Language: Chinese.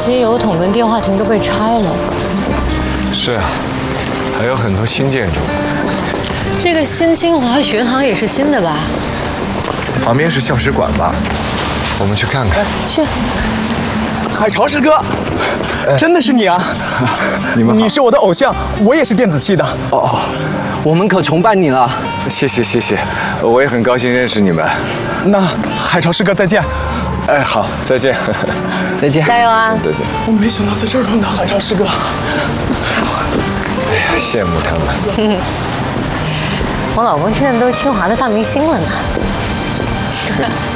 机油桶跟电话亭都被拆了。 是啊，还有很多新建筑。 这个新清华学堂也是新的吧？ 旁边是校史馆吧？我们去看看。 去。 海潮师哥，真的是你啊！ 你们好， 你是我的偶像，我也是电子系的。 哦，我们可崇拜你了。 谢谢，我也很高兴认识你们。 那海潮师哥再见。 哎，好，再见。 再见， 加油啊！ 再见。 我没想到在这儿碰到海潮师哥。 哎呀，羡慕他们。 我老公现在都是清华的大明星了呢。